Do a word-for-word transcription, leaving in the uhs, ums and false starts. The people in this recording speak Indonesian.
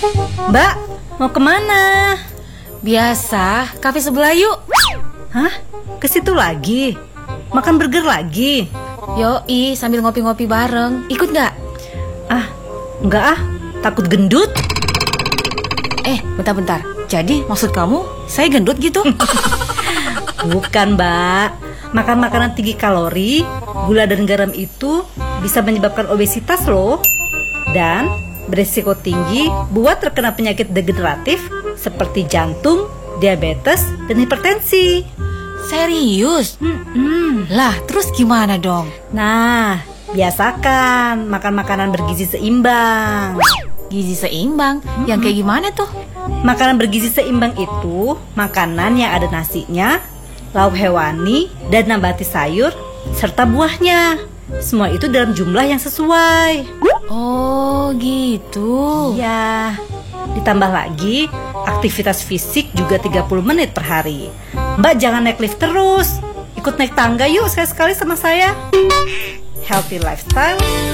Mbak, mau kemana? Biasa, kafe sebelah yuk. Hah? Ke situ lagi? Makan burger lagi? Yoi, sambil ngopi-ngopi bareng. Ikut gak? Ah, enggak ah, takut gendut. Eh, bentar-bentar. Jadi maksud kamu saya gendut gitu? Bukan, Mbak. Makan makanan tinggi kalori, gula dan garam itu bisa menyebabkan obesitas loh. Dan berisiko tinggi buat terkena penyakit degeneratif seperti jantung, diabetes, dan hipertensi. Serius? Hmm. Lah, terus gimana dong? Nah, biasakan makan makanan bergizi seimbang. Gizi seimbang? Yang kayak gimana tuh? Makanan bergizi seimbang itu makanan yang ada nasinya, lauk hewani, dan nabati sayur, serta buahnya. Semua itu dalam jumlah yang sesuai. Oh, gitu. Ya, ditambah lagi aktivitas fisik juga tiga puluh menit per hari. Mbak jangan naik lift terus. Ikut naik tangga yuk sekali-sekali sama saya. Healthy lifestyle